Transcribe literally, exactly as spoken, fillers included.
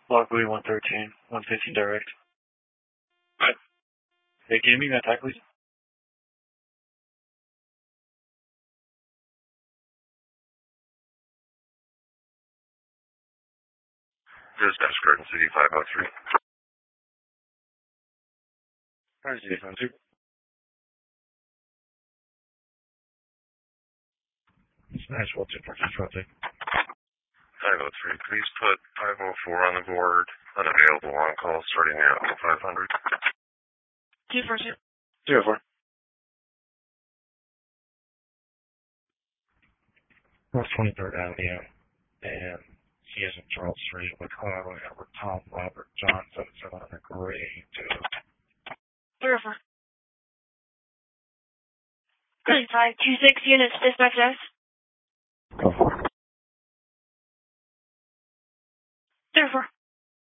Block Louis one thirteen, one fifteen direct. What? Hey, can you meet me at attack, please? Dispatch Garden City five oh three. Garden City five oh two. Dispatch one two four five oh five oh three, please put five oh four on the board. Unavailable on call starting at five hundred. two four two. zero four. North twenty-third Avenue and C S M Charles Street with Highway over Tom Robert Johnson, seven hundred grade two. zero four. five two six units, dispatch S. Go for it. zero four.